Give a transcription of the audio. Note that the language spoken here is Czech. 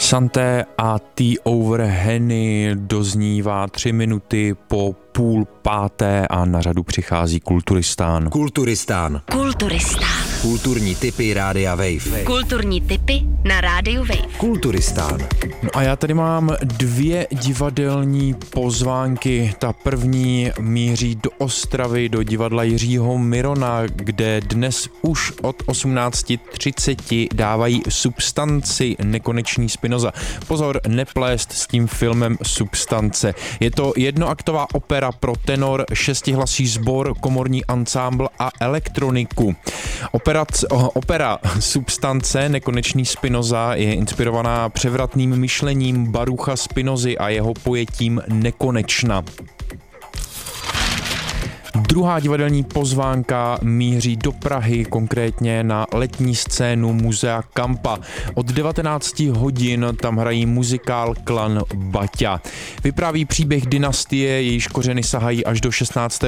Santé a Ty over Henny doznívá 3 minuty po 4:30 a na řadu přichází Kulturistán. Kulturistán. Kulturní tipy Rádia Wave. Kulturní tipy na Rádiu Wave. Kulturistán. No a já tady mám 2 divadelní pozvánky. Ta první míří do Ostravy, do divadla Jiřího Mirona, kde dnes už od 18:30 dávají Substanci Nekonečný Spinoza. Pozor, neplést s tím filmem Substance. Je to jednoaktová opera pro tenor, 6hlasý sbor, komorní ansámbl a elektroniku. Opera Substance Nekonečný Spinoza je inspirovaná převratným myšlením Barucha Spinozy a jeho pojetím nekonečna. Druhá divadelní pozvánka míří do Prahy, konkrétně na letní scénu Muzea Kampa. Od 19 hodin tam hrají muzikál Klan Baťa. Vypráví příběh dynastie, jejíž kořeny sahají až do 16.